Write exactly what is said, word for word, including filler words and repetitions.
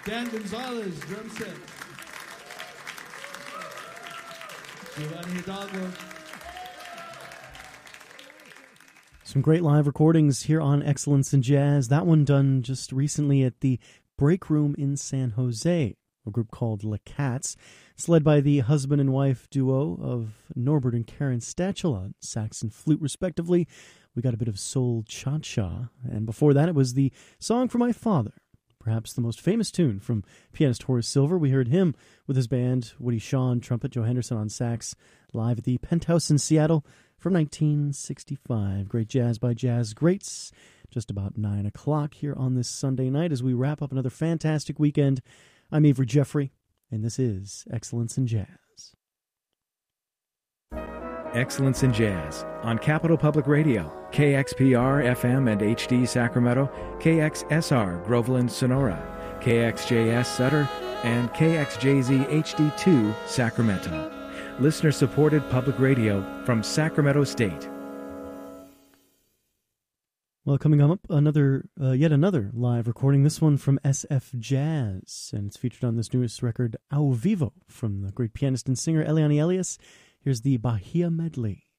Dan Gonzalez, drum set. Giovanni Hidalgo. Some great live recordings here on Excellence in Jazz. That one done just recently at the Break Room in San Jose, a group called La Cats. It's led by the husband and wife duo of Norbert and Karen Stachela, sax and flute respectively. We got a bit of soul cha-cha. And before that, it was the Song for My Father, perhaps the most famous tune from pianist Horace Silver. We heard him with his band, Woody Shawn, trumpet, Joe Henderson on sax, live at the Penthouse in Seattle from nineteen sixty-five. Great jazz by jazz greats. Just about nine o'clock here on this Sunday night as we wrap up another fantastic weekend. I'm Avery Jeffrey, and this is Excellence in Jazz. Excellence in Jazz on Capital Public Radio, K X P R F M and H D Sacramento, K X S R Groveland Sonora, K X J S Sutter, and K X J Z H D two Sacramento. Listener-supported public radio from Sacramento State. Well, coming up, another, uh, yet another live recording, this one from S F Jazz, and it's featured on this newest record, Ao Vivo, from the great pianist and singer Eliane Elias. Here's the Bahia Medley.